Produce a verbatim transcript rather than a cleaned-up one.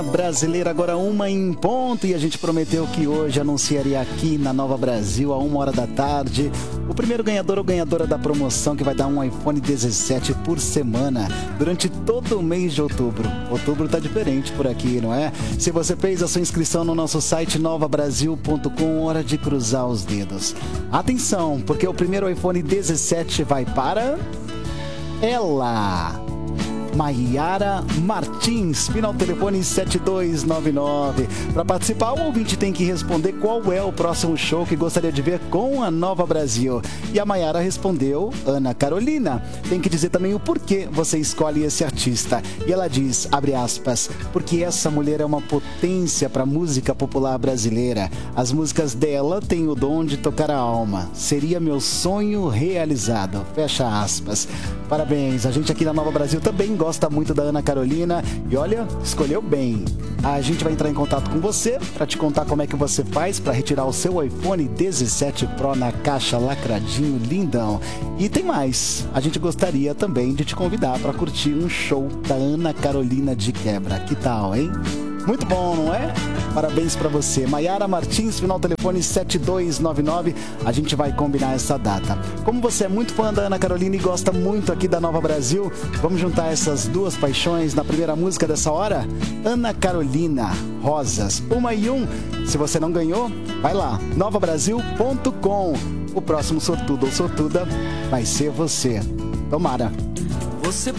Brasileira, agora uma em ponto, e a gente prometeu que hoje anunciaria aqui na Nova Brasil, a uma hora da tarde, o primeiro ganhador ou ganhadora da promoção que vai dar um iPhone dezessete por semana durante todo o mês de outubro. Outubro tá diferente por aqui, não é? Se você fez a sua inscrição no nosso site nova brasil ponto com, hora de cruzar os dedos. Atenção, porque o primeiro iPhone dezessete vai para ela, Maiara Martins, final telefone sete dois nove nove. Para participar, o ouvinte tem que responder qual é o próximo show que gostaria de ver com a Nova Brasil. E a Maiara respondeu Ana Carolina. Tem que dizer também o porquê você escolhe esse artista. E ela diz, abre aspas, porque essa mulher é uma potência para a música popular brasileira. As músicas dela têm o dom de tocar a alma. Seria meu sonho realizado. Fecha aspas. Parabéns, a gente aqui na Nova Brasil também gosta muito da Ana Carolina e olha, escolheu bem. A gente vai entrar em contato com você para te contar como é que você faz para retirar o seu iPhone dezessete Pro na caixa lacradinho lindão. E tem mais, a gente gostaria também de te convidar para curtir um show da Ana Carolina de quebra. Que tal, hein? Muito bom, não é? Parabéns pra você. Maiara Martins, final telefone sete dois nove nove. A gente vai combinar essa data. Como você é muito fã da Ana Carolina e gosta muito aqui da Nova Brasil, vamos juntar essas duas paixões na primeira música dessa hora? Ana Carolina, Rosas, uma e um. Se você não ganhou, vai lá, nova brasil ponto com. O próximo sortudo ou sortuda vai ser você. Tomara. Você